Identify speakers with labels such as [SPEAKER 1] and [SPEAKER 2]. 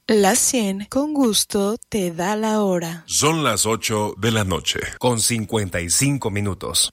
[SPEAKER 1] La 100 con gusto te da la hora.
[SPEAKER 2] Son las 8 de la noche, con 55 minutos.